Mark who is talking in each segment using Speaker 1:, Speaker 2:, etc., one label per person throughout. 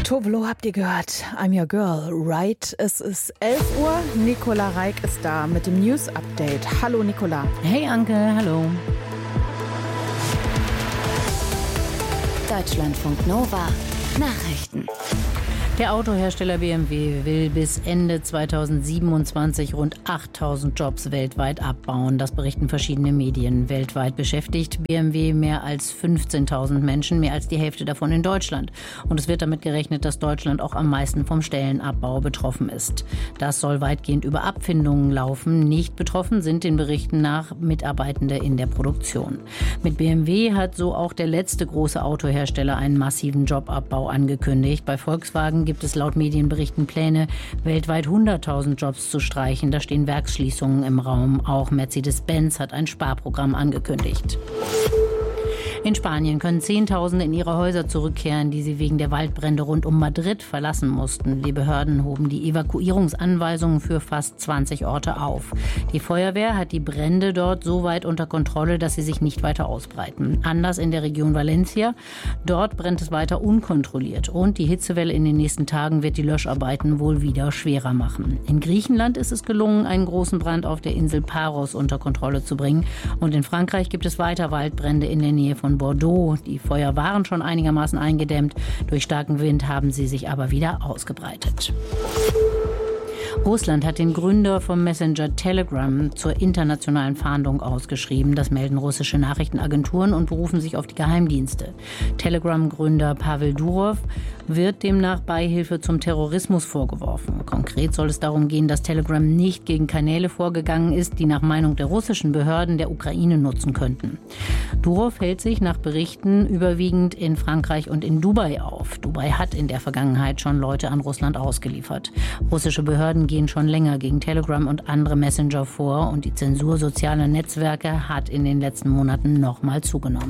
Speaker 1: Tove Lo habt ihr gehört. I'm your girl, right? Es ist 11 Uhr. Nicola Reik ist da mit dem News Update. Hallo Nicola.
Speaker 2: Hey Anke, hallo.
Speaker 3: Deutschlandfunk Nova Nachrichten.
Speaker 2: Der Autohersteller BMW will bis Ende 2027 rund 8.000 Jobs weltweit abbauen. Das berichten verschiedene Medien. Weltweit beschäftigt BMW mehr als 15.000 Menschen, mehr als die Hälfte davon in Deutschland. Und es wird damit gerechnet, dass Deutschland auch am meisten vom Stellenabbau betroffen ist. Das soll weitgehend über Abfindungen laufen. Nicht betroffen sind den Berichten nach Mitarbeitende in der Produktion. Mit BMW hat so auch der letzte große Autohersteller einen massiven Jobabbau angekündigt. Bei Volkswagen gibt es laut Medienberichten Pläne, weltweit 100.000 Jobs zu streichen. Da stehen Werksschließungen im Raum. Auch Mercedes-Benz hat ein Sparprogramm angekündigt. In Spanien können Zehntausende in ihre Häuser zurückkehren, die sie wegen der Waldbrände rund um Madrid verlassen mussten. Die Behörden hoben die Evakuierungsanweisungen für fast 20 Orte auf. Die Feuerwehr hat die Brände dort so weit unter Kontrolle, dass sie sich nicht weiter ausbreiten. Anders in der Region Valencia. Dort brennt es weiter unkontrolliert. Und die Hitzewelle in den nächsten Tagen wird die Löscharbeiten wohl wieder schwerer machen. In Griechenland ist es gelungen, einen großen Brand auf der Insel Paros unter Kontrolle zu bringen. Und in Frankreich gibt es weiter Waldbrände in der Nähe von Bordeaux. Die Feuer waren schon einigermaßen eingedämmt. Durch starken Wind haben sie sich aber wieder ausgebreitet. Russland hat den Gründer vom Messenger Telegram zur internationalen Fahndung ausgeschrieben. Das melden russische Nachrichtenagenturen und berufen sich auf die Geheimdienste. Telegram-Gründer Pavel Durov wird demnach Beihilfe zum Terrorismus vorgeworfen. Konkret soll es darum gehen, dass Telegram nicht gegen Kanäle vorgegangen ist, die nach Meinung der russischen Behörden der Ukraine nutzen könnten. Durov hält sich nach Berichten überwiegend in Frankreich und in Dubai auf. Dubai hat in der Vergangenheit schon Leute an Russland ausgeliefert. Russische Behörden gehen schon länger gegen Telegram und andere Messenger vor und die Zensur sozialer Netzwerke hat in den letzten Monaten nochmal zugenommen.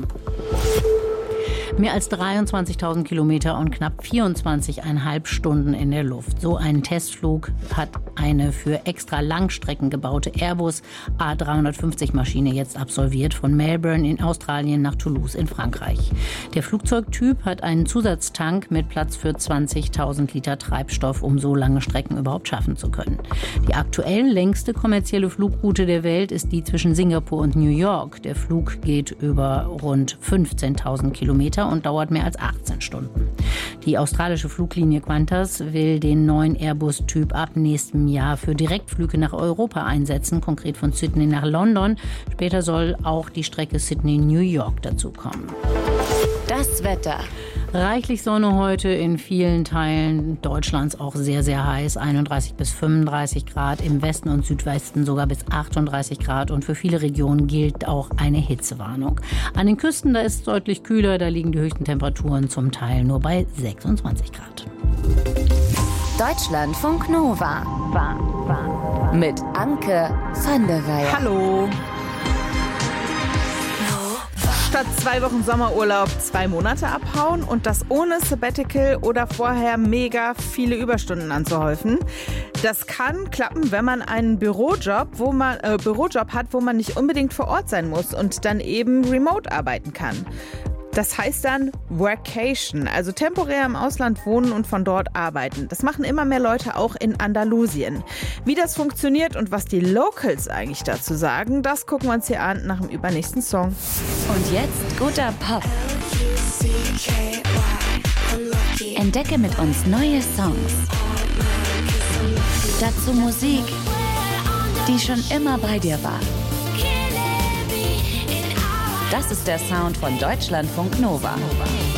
Speaker 2: Mehr als 23.000 Kilometer und knapp 24,5 Stunden in der Luft. So einen Testflug hat eine für extra Langstrecken gebaute Airbus A350-Maschine jetzt absolviert, von Melbourne in Australien nach Toulouse in Frankreich. Der Flugzeugtyp hat einen Zusatztank mit Platz für 20.000 Liter Treibstoff, um so lange Strecken überhaupt schaffen zu können. Die aktuell längste kommerzielle Flugroute der Welt ist die zwischen Singapur und New York. Der Flug geht über rund 15.000 Kilometer und dauert mehr als 18 Stunden. Die australische Fluglinie Qantas will den neuen Airbus-Typ ab nächstem Jahr für Direktflüge nach Europa einsetzen, konkret von Sydney nach London. Später soll auch die Strecke Sydney-New York dazukommen.
Speaker 3: Das Wetter.
Speaker 2: Reichlich Sonne heute, in vielen Teilen Deutschlands auch sehr, sehr heiß. 31 bis 35 Grad, im Westen und Südwesten sogar bis 38 Grad. Und für viele Regionen gilt auch eine Hitzewarnung. An den Küsten, da ist es deutlich kühler, da liegen die höchsten Temperaturen zum Teil nur bei 26 Grad.
Speaker 3: Deutschlandfunk Nova. Mit Anke van der Weyer.
Speaker 1: Hallo. Statt 2 Wochen Sommerurlaub 2 Monate abhauen und das ohne Sabbatical oder vorher mega viele Überstunden anzuhäufen. Das kann klappen, wenn man einen Bürojob hat, wo man nicht unbedingt vor Ort sein muss und dann eben remote arbeiten kann. Das heißt dann Workation, also temporär im Ausland wohnen und von dort arbeiten. Das machen immer mehr Leute auch in Andalusien. Wie das funktioniert und was die Locals eigentlich dazu sagen, das gucken wir uns hier an nach dem übernächsten Song.
Speaker 3: Und jetzt guter Pop. Entdecke mit uns neue Songs. Dazu Musik, die schon immer bei dir war. Das ist der Sound von Deutschlandfunk Nova.